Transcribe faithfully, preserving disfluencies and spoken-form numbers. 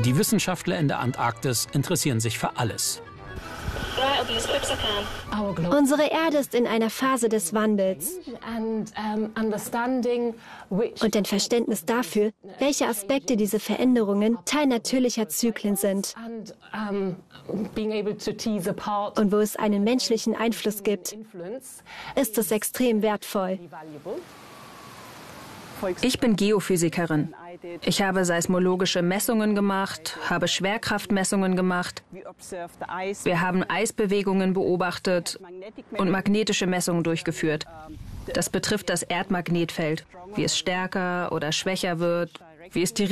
Die Wissenschaftler in der Antarktis interessieren sich für alles. Unsere Erde ist in einer Phase des Wandels. Und ein Verständnis dafür, welche Aspekte diese Veränderungen Teil natürlicher Zyklen sind. Und wo es einen menschlichen Einfluss gibt, ist es extrem wertvoll. Ich bin Geophysikerin. Ich habe seismologische Messungen gemacht, habe Schwerkraftmessungen gemacht. Wir haben Eisbewegungen beobachtet und magnetische Messungen durchgeführt. Das betrifft das Erdmagnetfeld, wie es stärker oder schwächer wird, wie es die